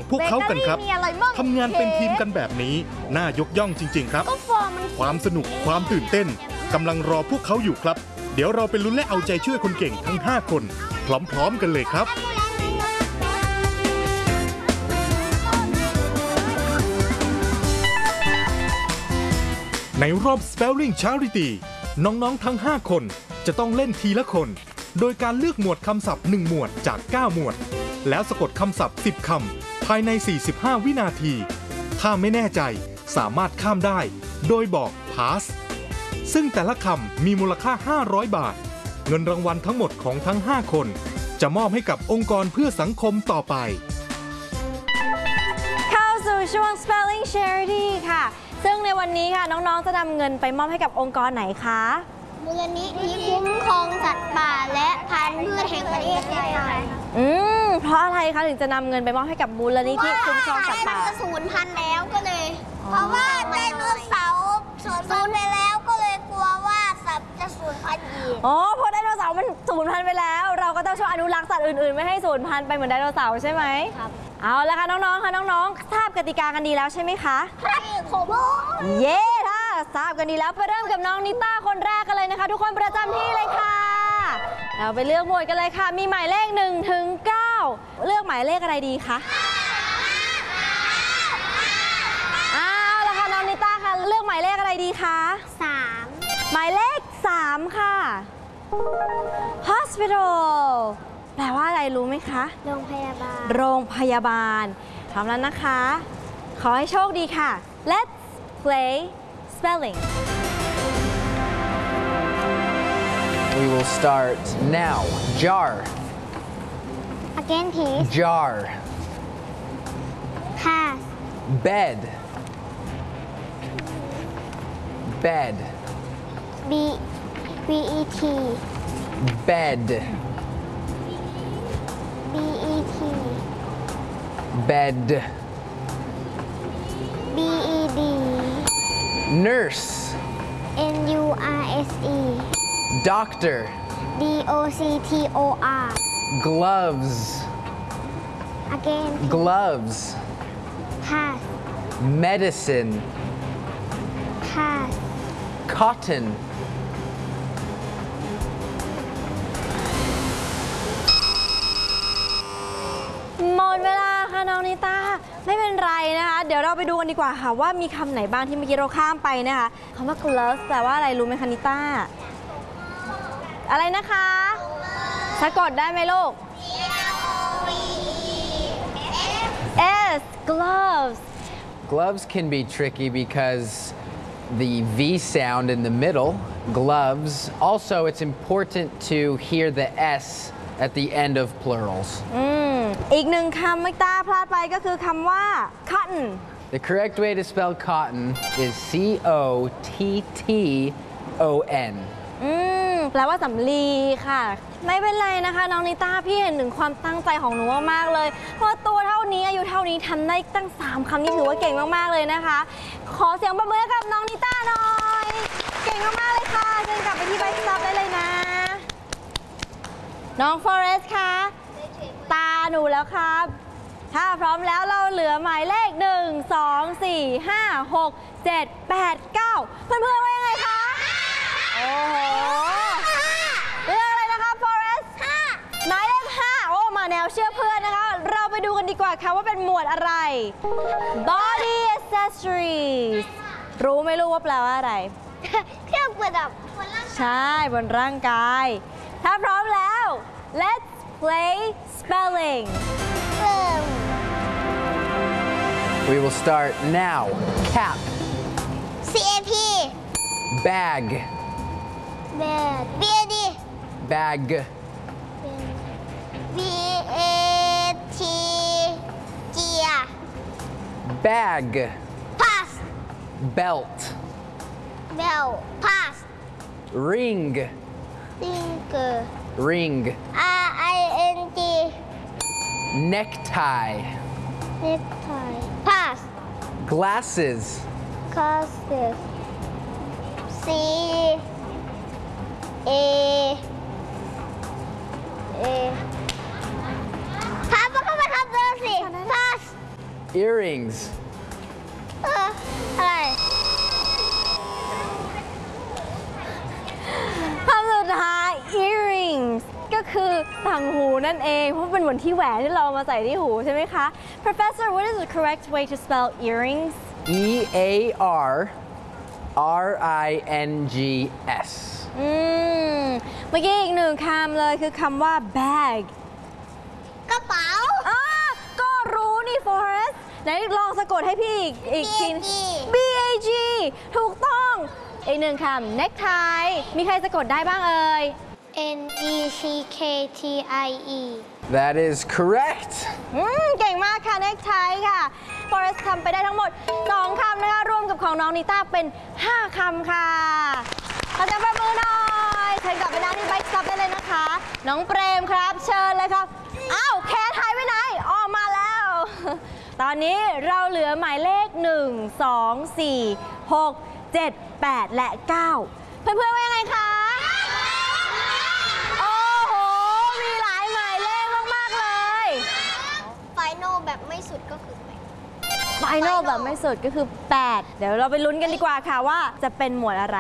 พวกเขากันครับทำงานเป็นทีมกันแบบนี้น่ายกย่องจริงๆครับความสนุกความตื่นเต้นกำลังรอพวกเขาอยู่ครับเดี๋ยวเราไปลุ้นและเอาใจช่วยคนเก่งทั้ง5คนพร้อมๆกันเลยครับในรอบ Spelling Charity น้องๆทั้ง5คนจะต้องเล่นทีละคนโดยการเลือกหมวดคำศัพท์1หมวดจาก9หมวดแล้วสะกดคำศัพท์10คำภายใน45วินาทีถ้าไม่แน่ใจสามารถข้ามได้โดยบอก pass ซึ่งแต่ละคำมีมูลค่า500บาทเงินรางวัลทั้งหมดของทั้ง5คนจะมอบให้กับองค์กรเพื่อสังคมต่อไปเข้าสู่ช่วง Spelling Charity ค่ะซึ่งในวันนี้ค่ะน้องๆจะนำเงินไปมอบให้กับองค์กรไหนคะมูลนิธิคุ้มครองสัตว์ป่าและพันธุ์พืชแห่งประเทศไทยเพราะอะไรคะถึงจะนำเงินไปมอบให้กับมูลนิธิคุ้มครองสัตว์ป่าจะสูญพันธุ์แล้วก็เลยเพราะว่าไดโนเสาร์สูญพันธุ์ไปแล้วก็เลยกลัวว่าสัตว์จะสูญพันธุ์อีกเพราะไดโนเสาร์มันสูญพันธุ์ไปแล้วเราก็ต้องช่วยอนุรักษ์สัตว์อื่นๆไม่ให้สูญพันธุ์ไปเหมือนไดโนเสาร์ใช่ไหมครับเอาละค่ะน้องๆค่ะน้องๆทราบกติกากันดีแล้วใช่ไหมคะเย้ถ้าทราบกันดีแล้วไปเริ่มกับน้องนิต้าคนแรกกันเลยนะคะทุกคนประจำที่เลยค่ะเราไปเลือกหมวดกันเลยค่ะมีหมายเลข1 ถึง 9เลือกหมายเลขอะไรดีคะเอาละค่ะน้องนิต้าค่ะเลือกหมายเลขอะไรดีคะ3หมายเลข3ค่ะ hospital แปลว่าอะไรรู้ไหมคะโรงพยาบาลพร้อมแล้วนะคะขอให้โชคดีค่ะ Let's play spelling We will start now. Jar. Again, please. Jar. Pass. Bed. Bed. B-E-T. Bed. B-E-T. Bed. B-E-D. Nurse. N-U-R-S-E. Doctor. D-O-C-T-O-R. Gloves. Again. Gloves. Pass. Medicine. Pass. Cotton. หมดเวลาค่ะน้องนิต้าไม่เป็นไรนะคะเดี๋ยวเราไปดูกันดีกว่าค่ะว่ามีคำไหนบ้างที่เมื่อกี้เราข้ามไปนะคะคำว่า gloves แปลว่าอะไรรู้ไหมคะนิต้าอะไรนะคะสะกดได้ไหมลูก S gloves Gloves can be tricky because the V sound in the middle, gloves. Also, it's important to hear the S at the end of plurals. อีกหนึ่งคำไม่ต้าพลาดไปก็คือคำว่า cotton The correct way to spell cotton is C-O-T-T-O-N. แปลว่าสำลีค่ะไม่เป็นไรนะคะน้องนิต้าพี่เห็นถึงความตั้งใจของหนูมากๆเลยเพราะตัวเท่านี้อายุเท่านี้ทำได้ตั้ง3คำนี่ถือว่าเก่งมากๆเลยนะคะขอเสียงปรบมือให้กับน้องนิต้าหน่อยเก่งมากๆเลยค่ะเชิญกลับไปที่ใบสต็อปได้เลยนะน้องฟอเรสต์คะตาหนูแล้วครับถ้าพร้อมแล้วเราเหลือหมายเลข1 2 4 5 6 7 8 9เพื่อนๆว่ายังไงคะโอ้โหเรื่องอะไรนะคะ Forest หมายเลข5โอ้มาแนวเชื่อเพื่อนนะคะเราไปดูกันดีกว่าค่ะว่าเป็นหมวดอะไร Body Accessories รู้ไหมลูกว่าแปลว่าอะไรเครื่องประดับใช่บนร่างกายถ้าพร้อมแล้ว Let's play spelling We will start now. Cap. C-A-P. Bag. B-A-D. Bag. B-A-T. Gia. Bag. Pass. Belt. Bell. Pass. Ring. Finger. Ring. R-I-N-G. Necktie. Necktie. Pass. Glasses. Glasses. C A A พับเข้าไปครับเบอร์สิ Pass Earrings. อะไรคำสุดท้าย earrings ก็คือต่างหูนั่นเอง เพราะเป็นเหมือนที่แหวนที่เรามาใส่ที่หูใช่ไหมคะ Professor what is the correct way to spell earrings E-A-R-R-I-N-G-S. เมื่อกี้อีกหนึ่งคำเลยคือคำว่า bag กระเป๋าก็รู้นี่ Forrest ไหนลองสะกดให้พี่อีกที B-A-G ถูกต้อง อีกหนึ่งคำ necktie มีใครสะกดได้บ้างเอ่ย N-E-C-K-T-I-E That is correct. เก่งมากค่ะ necktie ค่ะ Forrest ทำไปได้ทั้งหมด 2 คำนะคะ รวมกับของน้องนิต้าเป็น 5 คำค่ะขอเสียงปรบมือหน่อยเชิญกลับไปนั่งที่ Bike Stop ได้เลยนะคะ น้องเปรมครับ เชิญเลยครับ อ้าว แคทหายไปไหนออกมาแล้ว ตอนนี้เราเหลือหมายเลข 1 2 4 6 7 8 และ 9 เพื่อนๆว่ายังไงคะ โอ้โห มีหลายหมายเลขมากๆเลยไฟโนแบบไม่สุดก็คือ Final แบบไม่สุดก็คือ 8 เดี๋ยวเราไปลุ้นกันดีกว่าค่ะว่าจะเป็นหมวดอะไร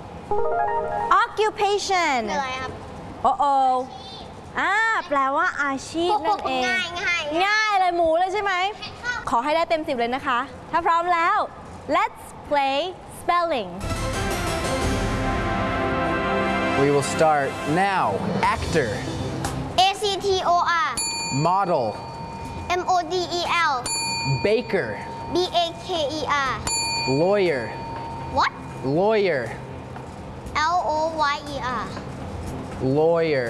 Occupation คืออะไรครับโอ้โอแปลว่าอาชีพนั่นเองง่ายง่ายง่ายเลยหมูเลยใช่ไหม ขอให้ได้เต็ม 10 เลยนะคะ ถ้าพร้อมแล้ว let's play spelling We will start now. Actor, A-C-T-O-R model, M-O-D-E-L baker, B-A-K-E-R lawyer, What? lawyer, L-O-Y-E-R lawyer,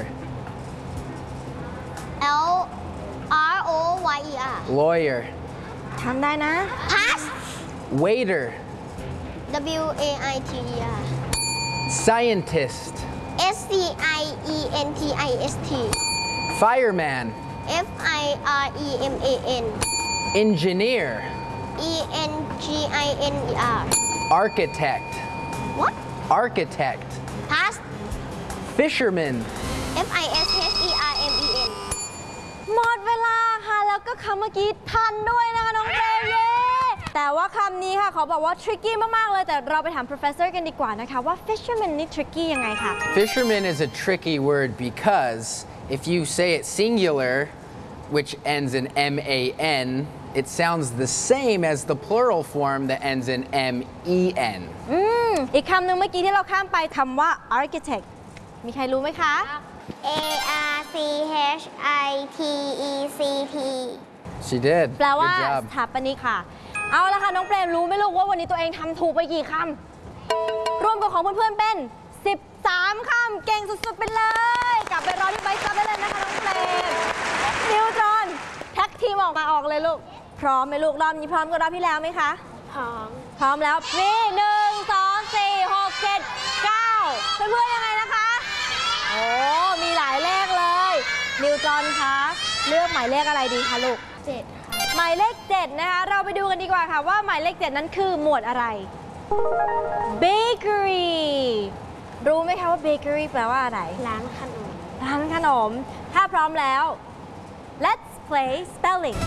L-R-O-Y-E-R lawyer, ทำได้นะ Pass waiter, W-A-I-T-E-R scientist, S-C-I-E-N-T-I-S-T fireman, F-I-R-E-M-A-N engineer, E-N-G-I-N-E-R architect, What? architect, Pass fisherman, F-I-S-H-E-R-M-E-N หมดเวลาค่ะ แล้วก็คำเมื่อกี้ทันด้วยนะคะน้องเจมเย้แต่ว่าคำนี้ค่ะเขาบอกว่า tricky มาก ๆ เลย แต่เราไปถาม professor กันดีกว่านะคะว่า fisherman นี่ tricky ยังไงคะ Fisherman is a tricky word because if you say it singular, which ends in M-A-N, it sounds the same as the plural form that ends in M-E-N. อีกคำหนึ่งเมื่อกี้ที่เราข้ามไปคำว่า architect มีใครรู้ไหมคะ A-R-C-H-I-T-E-C-T She did. แปลว่า Good ส job. ถาปนิกค่ะ เอาละค่ะน้องเปรมรู้ไหมลูกว่าวันนี้ตัวเองทำถูกไปกี่คำรวมกับของเพื่อนๆเป็น 13 คำเก่งสุดๆไปเลย กลับไปรอที่ไบค์ซับได้เลยนะคะน้องเปรมนิวจอนแท็กทีมออกเลยลูก พร้อมไหมลูกรอบนี้พร้อมกับรอบที่แล้วไหมคะพร้อมพร้อมแล้วนี่1 2 4 6 7 9 เพื่อนๆยังไงนะคะ โอ้มีหลายเลขเลย นิวจอนคะเลือกหมายเลขอะไรดีคะลูก 7 ค่ะหมายเลข 7 นะคะ เราไปดูกันดีกว่าค่ะว่าหมายเลข 7 นั้นคือหมวดอะไร bakery รู้ไหมคะว่า bakery แปลว่าอะไรร้านขนมร้านขนม ถ้าพร้อมแล้ว let's play spelling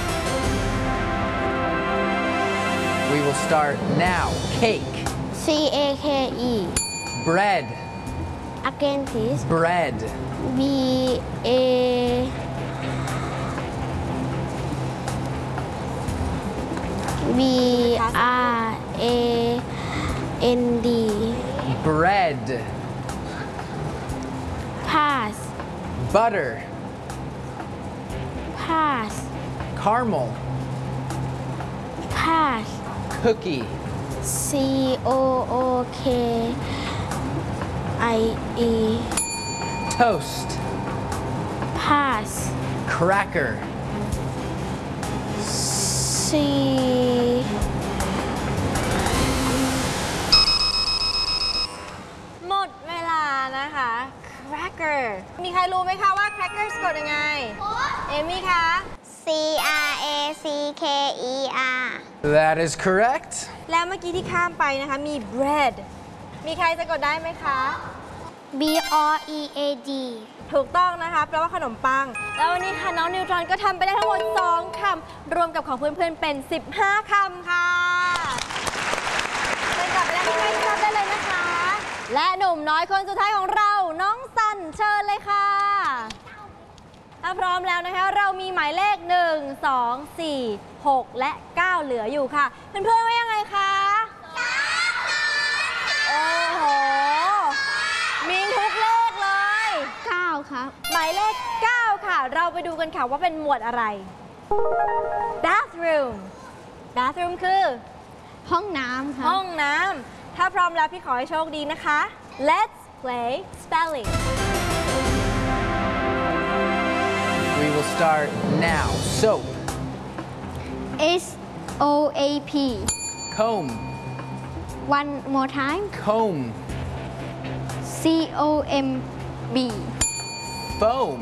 We will start now. Cake, C-A-K-E bread, Again please bread, B-A B-R-A-N-D bread, Pass butter, Pass caramel, Pass cookie, C-O-O-K-I-E toast, Pass cracker, C หมดเวลานะคะ cracker มีใครรู้ไหมคะว่า cracker สะกดยังไง เอมี่คะ C-R-A-C-K-E-R That is correct. แล้วเมื่อกี้ที่ข้ามไปนะคะมี bread มีใครสะกดได้ไหมคะ B-R-E-A-D ถูกต้องนะคะแปลว่าขนมปังแล้ววันนี้ค่ะน้องนิวตรอนก็ทำไปได้ทั้งหมด2 คำรวมกับของเพื่อนๆเป็น15 คำค่ะเป็นกลับไปแล้วที่ไม่ทราบได้เลยนะคะและหนุ่มน้อยคนสุดท้ายของเราน้องซันเชิญเลยค่ะถ้าพร้อมแล้วนะคะเรามีหมายเลข1 2 4 6 และ 9 เหลืออยู่ค่ะเพื่อนๆว่ายังไงคะโอ้โหมีทุกเลขเลย 9 ครับหมายเลข 9 ค่ะเราไปดูกันค่ะว่าเป็นหมวดอะไร bathroom bathroom คือห้องน้ำครับห้องน้ำถ้าพร้อมแล้วพี่ขอให้โชคดีนะคะ let's play spelling We will start now. Soap, SOAP comb, one more time comb, COMB foam,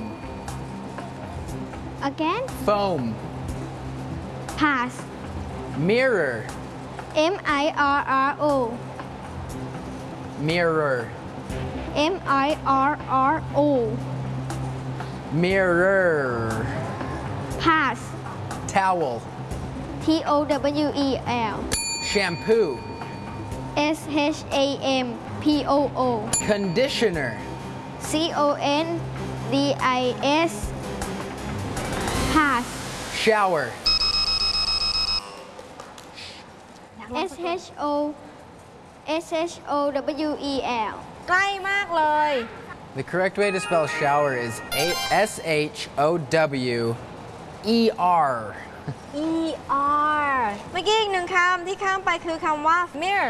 again foam, pass mirror, MIRRO mirror, MIRRO mirror, pass towel, TOWEL shampoo, SHAMPOO conditioner, CONDIS pass shower, SHOWEL ใกล้มากเลย The correct way to spell shower is SHOWER. ER เมื่อกี้อีก1 คำที่ข้ามไปคือคำว่า mirror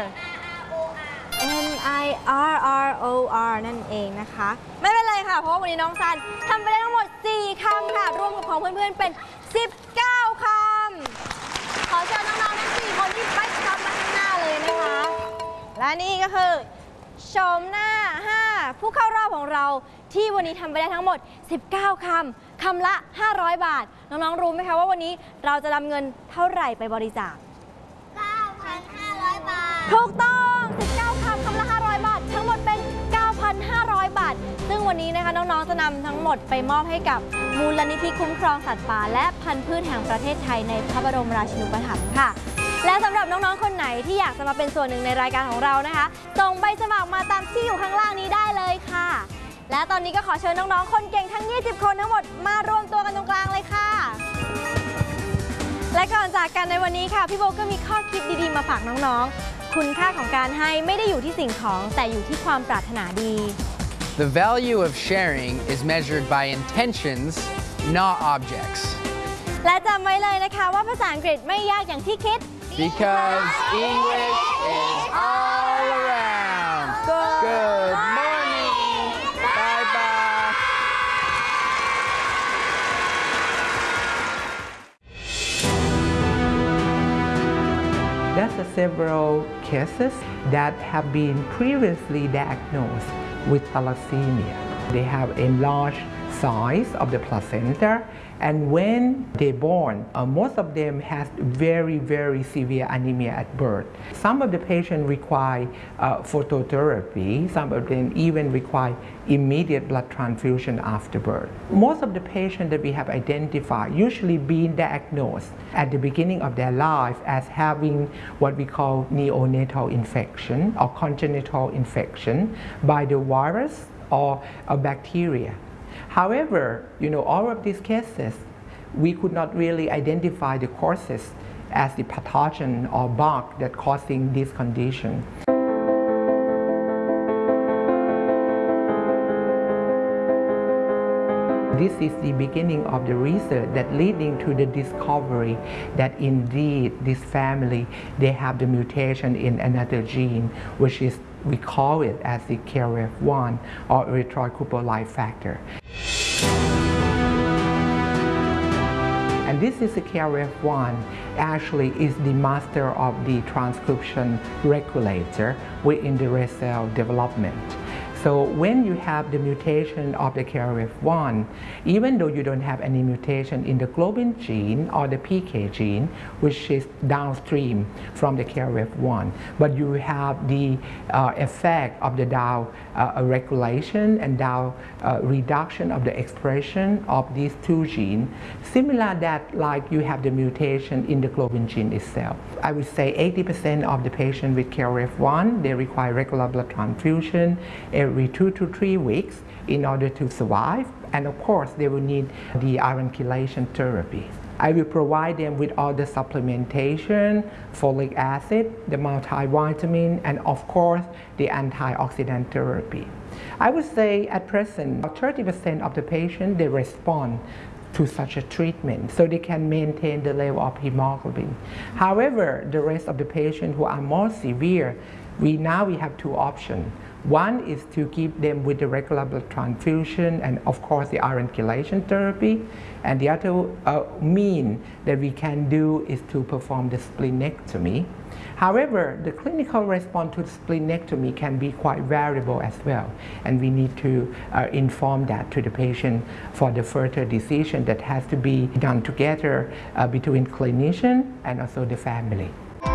MIRROR นั่นเองนะคะไม่เป็นไรค่ะเพราะว่าวันนี้น้องซันทำไปได้ทั้งหมด4 คำค่ะรวมกับของเพื่อนๆเป็น19 คำขอเชิญน้องๆทั้ง4 คนที่ไปทำมาข้างหน้าเลยนะคะและนี่ก็คือโฉมหน้า 5 ผู้เข้ารอบของเราที่วันนี้ทำไปได้ทั้งหมด19 คำคำละ500 บาทน้องๆรู้ไหมคะว่าวันนี้เราจะนำเงินเท่าไหร่ไปบริจาค 9,500 บาทถูกต้อง19 คำคำละ500 บาททั้งหมดเป็น 9,500 บาทซึ่งวันนี้นะคะน้องๆจะนำทั้งหมดไปมอบให้กับมูลนิธิคุ้มครองสัตว์ป่าและพันธุ์พืชแห่งประเทศไทยในพระบรมราชินูปถัมภ์ค่ะและสำหรับน้องๆคนไหนที่อยากจะมาเป็นส่วนหนึ่งในรายการของเรานะคะส่งใบสมัครมาตามที่อยู่ข้างล่างนี้ได้เลยค่ะและตอนนี้ก็ขอเชิญน้องๆคนเก่งทั้ง20 คนทั้งหมดมารวมตัวกันตรงกลางเลยค่ะและก่อนจากกันในวันนี้ค่ะพี่โบก็มีข้อคิดดีๆมาฝากน้องๆคุณค่าของการให้ไม่ได้อยู่ที่สิ่งของแต่อยู่ที่ความปรารถนาดี The value of sharing is measured by intentions, not objects. และจำไว้เลยนะคะว่าภาษาอังกฤษไม่ยากอย่างที่คิด Because English is all around. Good morning. Bye bye. There's several cases that have been previously diagnosed with thalassemia. They have enlarged size of the placenta, and when they're born, most of them has very severe anemia at birth. Some of the patients require phototherapy. Some of them even require immediate blood transfusion after birth. Most of the patients that we have identified usually being diagnosed at the beginning of their life as having what we call neonatal infection or congenital infection by the virus or a bacteria. However, all of these cases, we could not really identify the causes as the pathogen or bug that causing this condition. This is the beginning of the research that leading to the discovery that indeed this family, they have the mutation in another gene, which is we call it as the KRF1 or erythroid factor. And this is the KRF1 actually is the master of the transcription regulator within the red cell development. So when you have the mutation of the KRF1, even though you don't have any mutation in the globin gene or the PK gene, which is downstream from the KRF1, but you have the effect of the down regulation and down reduction of the expression of these two genes, similar that like you have the mutation in the globin gene itself. I would say 80% of the patients with KRF1, they require regular blood transfusion every 2 to 3 weeks in order to survive, and of course they will need the iron chelation therapy. I will provide them with all the supplementation, folic acid, the multivitamin, and of course the antioxidant therapy. I would say at present 30% of the patients they respond to such a treatment, so they can maintain the level of hemoglobin. However, the rest of the patients who are more severe, we have two options. One is to keep them with the regular blood transfusion and of course the iron chelation therapy, and the other mean that we can do is to perform the splenectomy. However, the clinical response to splenectomy can be quite variable as well, and we need to inform that to the patient for the further decision that has to be done together between clinician and also the family.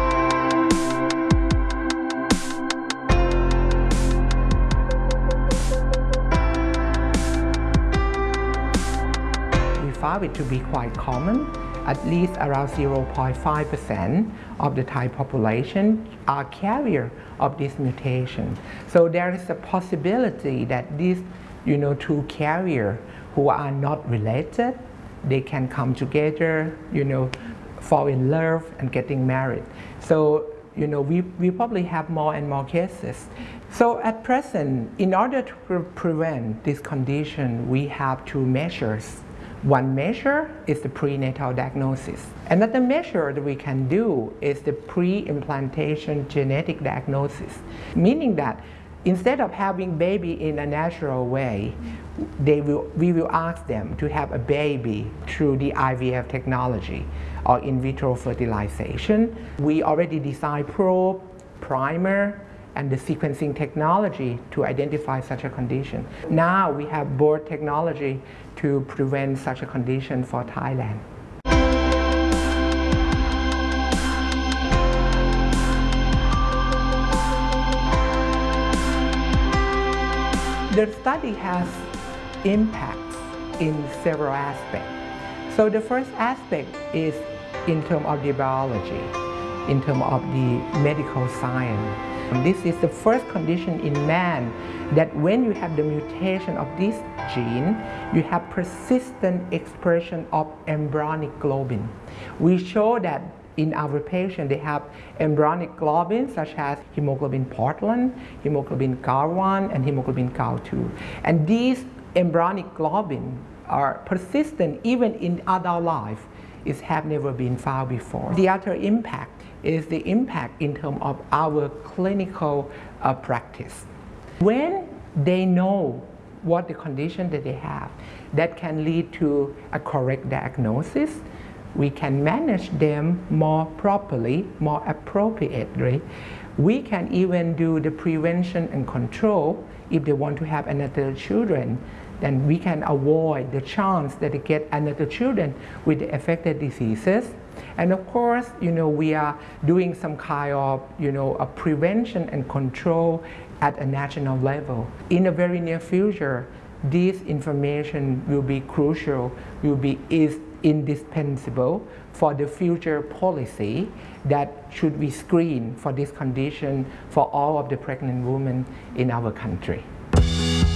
Found it to be quite common. At least around 0.5% of the Thai population are carrier of this mutation. So there is a possibility that these two carriers who are not related, they can come together, fall in love and getting married. So we probably have more and more cases. So at present, in order to prevent this condition, we have two measures. One measure is the prenatal diagnosis. Another measure that we can do is the pre-implantation genetic diagnosis, meaning that instead of having baby in a natural way, we will ask them to have a baby through the IVF technology or in vitro fertilization. We already designed probe, primer, and the sequencing technology to identify such a condition. Now we have board technology to prevent such a condition for Thailand. The study has impacts in several aspects. So the first aspect is in terms of the biology, in terms of the medical science. This is the first condition in man that when you have the mutation of this gene, you have persistent expression of embryonic globin. We show that in our patients, they have embryonic globin such as hemoglobin Portland, hemoglobin GAL1, and hemoglobin GAL2. And these embryonic globin are persistent even in adult life. It have never been found before. The other impact is the impact in terms of our clinical practice. When they know what the condition that they have, that can lead to a correct diagnosis. We can manage them more properly, more appropriately. We can even do the prevention and control if they want to have another children. Then we can avoid the chance that they get another children with the affected diseases. And of course, we are doing some kind of, a prevention and control at a national level. In the very near future, this information will be crucial, is indispensable for the future policy that should be screened for this condition for all of the pregnant women in our country.